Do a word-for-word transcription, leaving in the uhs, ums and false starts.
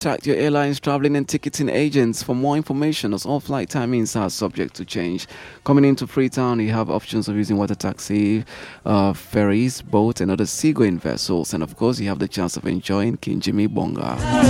Contact your airline's traveling and ticketing agents for more information, as all flight timings are subject to change. Coming into Freetown, you have options of using water taxi, uh, ferries, boats, and other seagoing vessels. And of course, you have the chance of enjoying Kinjimi Bonga.